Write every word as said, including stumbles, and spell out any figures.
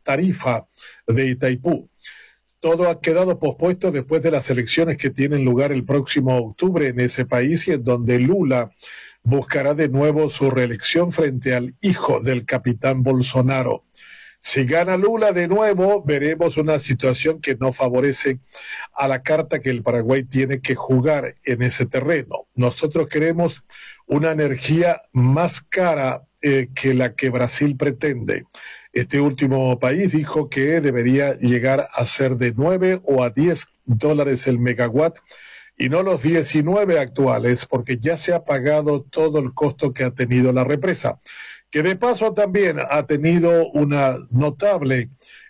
tarifa de Itaipú. Todo ha quedado pospuesto después de las elecciones que tienen lugar el próximo octubre en ese país y en donde Lula buscará de nuevo su reelección frente al hijo del capitán Bolsonaro. Si gana Lula de nuevo, veremos una situación que no favorece a la carta que el Paraguay tiene que jugar en ese terreno. Nosotros queremos una energía más cara eh, que la que Brasil pretende. Este último país dijo que debería llegar a ser de nueve o a diez dólares el megawatt y no los diecinueve actuales, porque ya se ha pagado todo el costo que ha tenido la represa, que de paso también ha tenido una notable